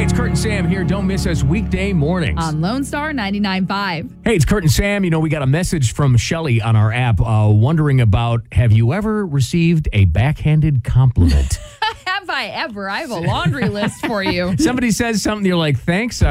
Hey, it's Kurt and Sam here. Don't miss us weekday mornings. On Lone Star 99.5. Hey, it's Kurt and Sam. We got a message from Shelly on our app wondering about, have you ever received a backhanded compliment? Have I ever? I have a laundry list for you. Somebody says something, you're like, thanks.